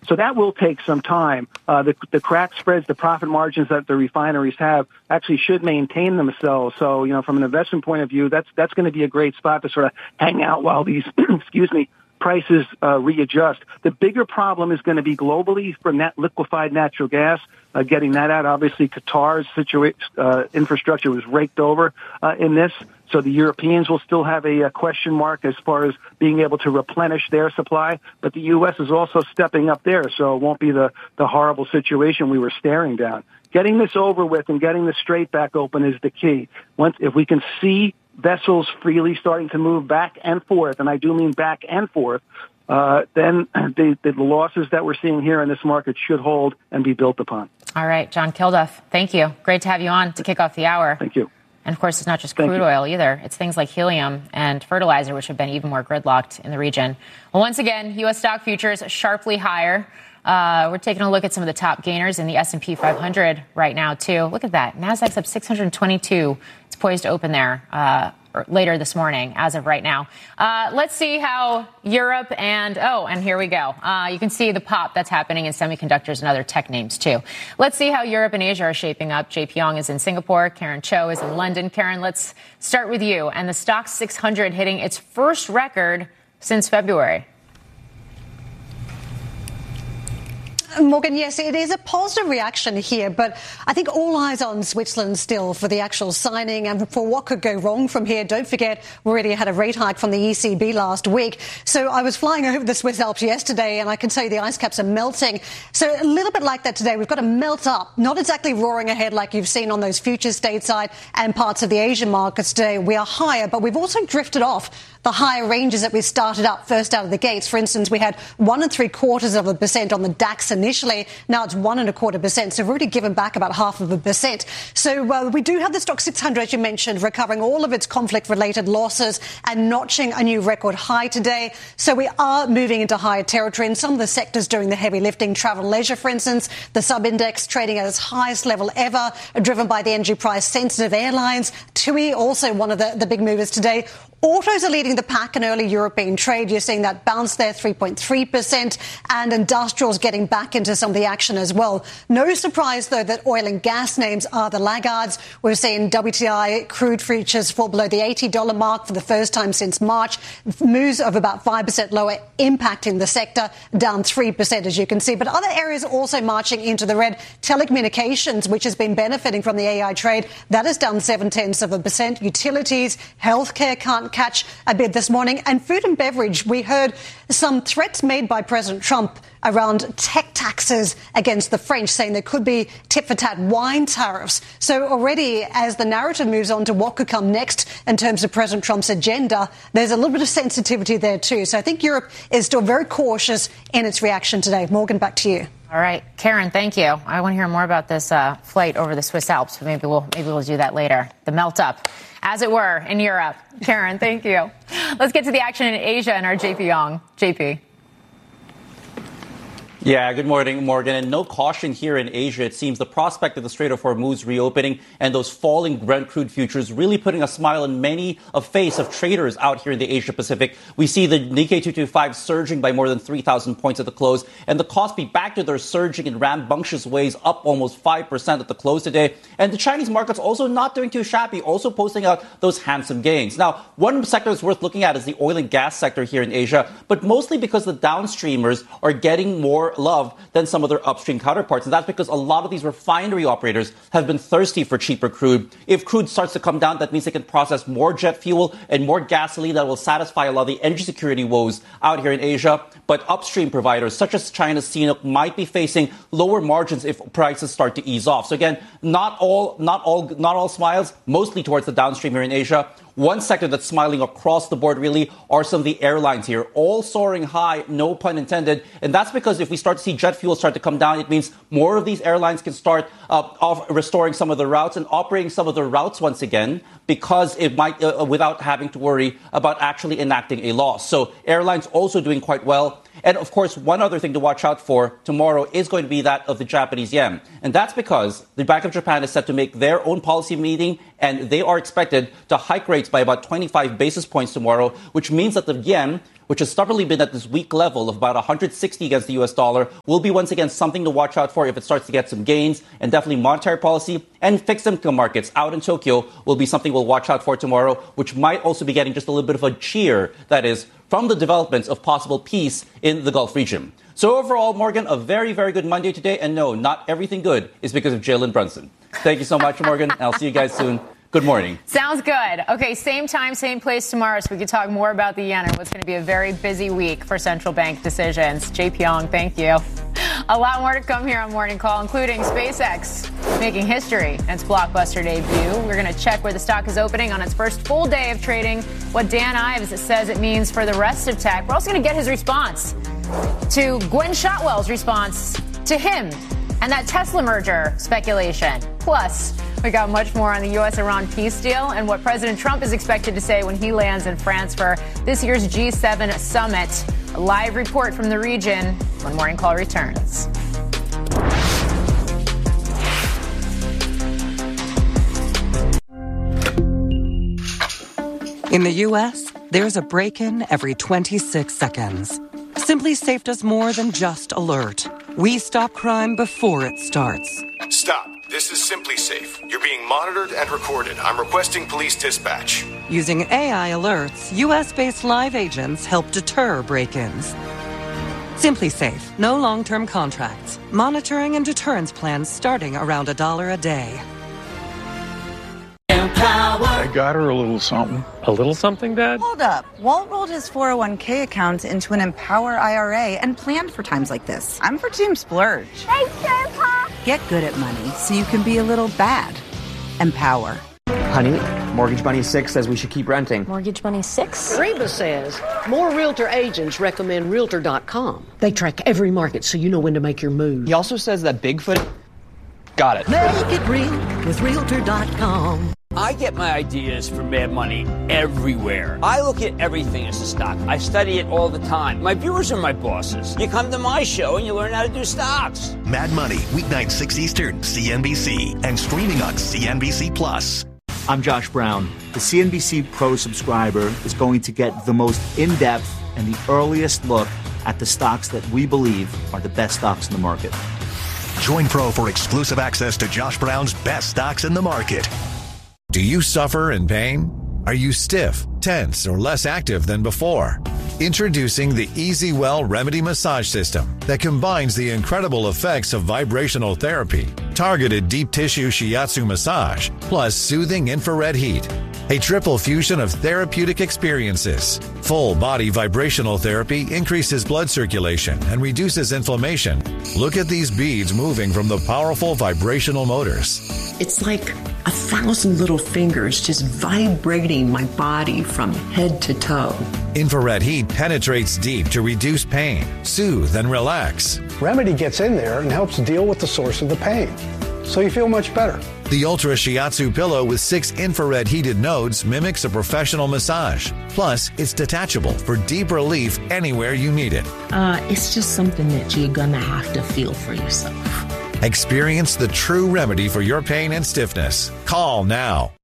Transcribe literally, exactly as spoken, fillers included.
So that will take some time. Uh, the, the crack spreads, the profit margins that the refineries have actually should maintain themselves. So, you know, from an investment point of view, that's, that's going to be a great spot to sort of hang out while these, excuse me, prices uh, readjust. The bigger problem is going to be globally for net liquefied natural gas, uh, getting that out. Obviously, Qatar's situa- uh, infrastructure was raked over uh, in this. So the Europeans will still have a, a question mark as far as being able to replenish their supply. But the U S is also stepping up there, so it won't be the, the horrible situation we were staring down. Getting this over with and getting the strait back open is the key. Once, if we can see vessels freely starting to move back and forth, and I do mean back and forth, uh, then the, the losses that we're seeing here in this market should hold and be built upon. All right, John Kilduff, thank you. Great to have you on to kick off the hour. Thank you. And, of course, it's not just crude oil either. It's things like helium and fertilizer, which have been even more gridlocked in the region. Well, once again, U S stock futures sharply higher. Uh, we're taking a look at some of the top gainers in the S and P five hundred right now, too. Look at that. NASDAQ's up six hundred twenty-two. It's poised to open there uh, later this morning, as of right now. Uh, let's see how Europe and, oh, and here we go. Uh, you can see the pop that's happening in semiconductors and other tech names, too. Let's see how Europe and Asia are shaping up. J P Yong is in Singapore. Karen Cho is in London. Karen, let's start with you. And the Stoxx six hundred hitting its first record since February. Morgan, yes, it is a positive reaction here, but I think all eyes on Switzerland still for the actual signing and for what could go wrong from here. Don't forget, we already had a rate hike from the E C B last week. So I was flying over the Swiss Alps yesterday, and I can tell you the ice caps are melting. So a little bit like that today. We've got to melt up, not exactly roaring ahead like you've seen on those futures stateside and parts of the Asian markets today. We are higher, but we've also drifted off the higher ranges that we started up first out of the gates. For instance, we had one and three quarters of a percent on the DAX initially. Now it's one and a quarter percent. So we've already given back about half of a percent. So uh, we do have the Stoxx six hundred, as you mentioned, recovering all of its conflict-related losses and notching a new record high today. So we are moving into higher territory in some of the sectors doing the heavy lifting. Travel and leisure, for instance, the sub-index trading at its highest level ever, driven by the energy price-sensitive airlines. T U I, also one of the, the big movers today. Autos are leading the pack in early European trade. You're seeing that bounce there, three point three percent, and industrials getting back into some of the action as well. No surprise, though, that oil and gas names are the laggards. We're seeing W T I crude futures fall below the eighty dollars mark for the first time since March. Moves of about five percent lower, impacting the sector, down three percent, as you can see. But other areas also marching into the red. Telecommunications, which has been benefiting from the A I trade, that is down seven-tenths of a percent. Utilities, healthcare can't catch a bid this morning. And food and beverage, we heard some threats made by President Trump around tech taxes against the French, saying there could be tit-for-tat wine tariffs. So already, as the narrative moves on to what could come next in terms of President Trump's agenda, there's a little bit of sensitivity there too. So I think Europe is still very cautious in its reaction today. Morgan, back to you. All right, Karen, thank you. I want to hear more about this uh, flight over the Swiss Alps, but maybe we'll maybe we'll do that later. The melt up, as it were, in Europe. Karen, thank you. Let's get to the action in Asia and our J P Yong. J P. Yeah, good morning, Morgan. And no caution here in Asia. It seems the prospect of the Strait of Hormuz reopening and those falling Brent crude futures really putting a smile in many a face of traders out here in the Asia Pacific. We see the Nikkei two twenty-five surging by more than three thousand points at the close, and the Kospi back to their surging in rambunctious ways, up almost five percent at the close today. And the Chinese markets also not doing too shabby, also posting out those handsome gains. Now, one sector that's worth looking at is the oil and gas sector here in Asia, but mostly because the downstreamers are getting more love than some of their upstream counterparts. And that's because a lot of these refinery operators have been thirsty for cheaper crude. If crude starts to come down, that means they can process more jet fuel and more gasoline that will satisfy a lot of the energy security woes out here in Asia. But upstream providers, such as China's C N O O C, might be facing lower margins if prices start to ease off. So again, not all, not all, not all smiles, mostly towards the downstream here in Asia. One sector that's smiling across the board really are some of the airlines here, all soaring high, no pun intended. And that's because if we start to see jet fuel start to come down, it means more of these airlines can start uh, off restoring some of the routes and operating some of the routes once again, because it might, uh, without having to worry about actually enacting a loss. So airlines also doing quite well. And of course, one other thing to watch out for tomorrow is going to be that of the Japanese yen. And that's because the Bank of Japan is set to make their own policy meeting and they are expected to hike rates by about twenty-five basis points tomorrow, which means that the yen, which has stubbornly been at this weak level of about one hundred sixty against the U S dollar, will be once again something to watch out for if it starts to get some gains. And definitely monetary policy and fixed income markets out in Tokyo will be something we'll watch out for tomorrow, which might also be getting just a little bit of a cheer, that is, from the developments of possible peace in the Gulf region. So overall, Morgan, a very, very good Monday today. And no, not everything good is because of Jalen Brunson. Thank you so much, Morgan. I'll see you guys soon. Good morning. Sounds good. Okay, same time, same place tomorrow, so we can talk more about the yen and what's going to be a very busy week for central bank decisions. Jay Pyong, thank you. A lot more to come here on Morning Call, including SpaceX making history in its blockbuster debut. We're going to check where the stock is opening on its first full day of trading, what Dan Ives says it means for the rest of tech. We're also going to get his response to Gwen Shotwell's response to him and that Tesla merger speculation. Plus, we got much more on the U S Iran peace deal and what President Trump is expected to say when he lands in France for this year's G seven summit. A live report from the region when Morning Call returns. In the U S, there's a break-in every twenty-six seconds. Simply Safe does more than just alert. We stop crime before it starts. Stop. This is Simply Safe. You're being monitored and recorded. I'm requesting police dispatch. Using A I alerts, U S-based live agents help deter break-ins. Simply Safe. No long-term contracts. Monitoring and deterrence plans starting around a dollar a day. I got her a little something. A little something, Dad? Hold up. Walt rolled his four oh one k account into an Empower I R A and planned for times like this. I'm for Team Splurge. Thanks, Grandpa. Get good at money so you can be a little bad. Empower. Honey, Mortgage Money six says we should keep renting. Mortgage Money six? Reba says more realtor agents recommend Realtor dot com. They track every market so you know when to make your move. He also says that Bigfoot... Got it. Make it real with Realtor dot com. I get my ideas from Mad Money everywhere. I look at everything as a stock. I study it all the time. My viewers are my bosses. You come to my show and you learn how to do stocks. Mad Money, weeknight six Eastern, C N B C, and streaming on C N B C Plus. I'm Josh Brown. The C N B C Pro subscriber is going to get the most in-depth and the earliest look at the stocks that we believe are the best stocks in the market. Join Pro for exclusive access to Josh Brown's best stocks in the market. Do you suffer in pain? Are you stiff, tense, or less active than before? Introducing the EasyWell Remedy Massage System that combines the incredible effects of vibrational therapy, targeted deep tissue shiatsu massage, plus soothing infrared heat. A triple fusion of therapeutic experiences. Full body vibrational therapy increases blood circulation and reduces inflammation. Look at these beads moving from the powerful vibrational motors. It's like a thousand little fingers just vibrating my body from head to toe. Infrared heat penetrates deep to reduce pain, soothe, and relax. Remedy gets in there and helps deal with the source of the pain, so you feel much better. The Ultra Shiatsu pillow with six infrared heated nodes mimics a professional massage. Plus, it's detachable for deep relief anywhere you need it. Uh, it's just something that you're gonna have to feel for yourself. Experience the true remedy for your pain and stiffness. Call now.